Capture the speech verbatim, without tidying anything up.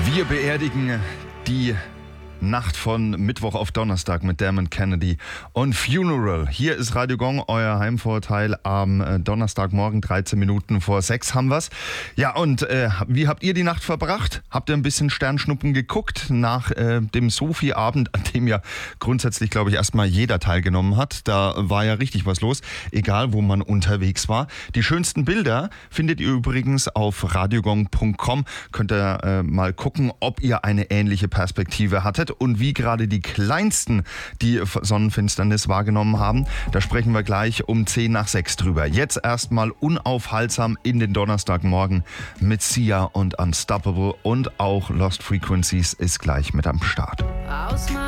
Wir beerdigen die Nacht von Mittwoch auf Donnerstag mit Dermot Kennedy und Funeral. Hier ist Radio Gong, euer Heimvorteil am äh, Donnerstagmorgen, dreizehn Minuten vor sechs haben wir's. Ja, und äh, wie habt ihr die Nacht verbracht? Habt ihr ein bisschen Sternschnuppen geguckt nach äh, dem Sophie-Abend, an dem ja grundsätzlich, glaube ich, erstmal jeder teilgenommen hat? Da war ja richtig was los, egal wo man unterwegs war. Die schönsten Bilder findet ihr übrigens auf radiogong punkt com. Könnt ihr äh, mal gucken, ob ihr eine ähnliche Perspektive hattet und wie gerade die Kleinsten die Sonnenfinsternis wahrgenommen haben. Da sprechen wir gleich um zehn nach sechs drüber. Jetzt erstmal unaufhaltsam in den Donnerstagmorgen mit Sia und Unstoppable und auch Lost Frequencies ist gleich mit am Start.